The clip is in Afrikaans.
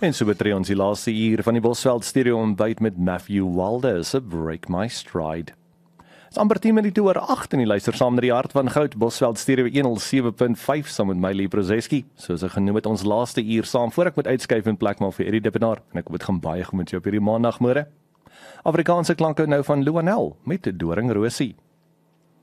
En so betree ons die laaste uur van die Bosveld Stereo ontbyt met Matthew Wilder se Break My Stride. Dit is amper 10 minute oor 8 en die luister saam na die hart van goud, Bosveld Stereo 107.5 saam met my Lee Prozeski. Soos ek genoem het, ons laaste uur saam voor ek moet uitskuif en plek maak vir Eddie Dippenaar en ek hoop dit gaan baie goed met jou op hierdie maandagmôre. Afrikaanse klanke nou van Luanel met Doringrosie.